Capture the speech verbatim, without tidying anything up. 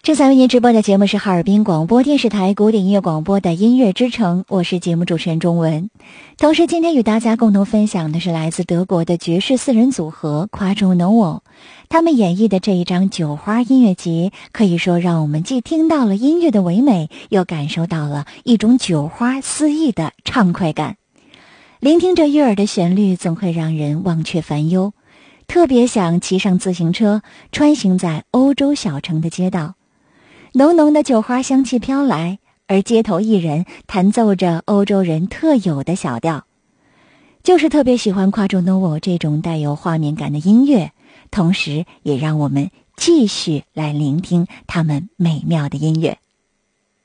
正在为您直播的节目是哈尔滨广播电视台古典音乐广播的音乐之城，我是节目主持人钟文。同时今天与大家共同分享的是来自德国的爵士四人组合 Quattro Novo， 他们演绎的这一张酒花音乐集，可以说让我们既听到了音乐的唯美，又感受到了一种酒花肆意的畅快感。聆听着悦耳的旋律，总会让人忘却烦忧，特别想骑上自行车穿行在欧洲小城的街道。浓浓的酒花香气飘来，而街头艺人弹奏着欧洲人特有的小调。就是特别喜欢Quattro Novo这种带有画面感的音乐，同时也让我们继续来聆听他们美妙的音乐。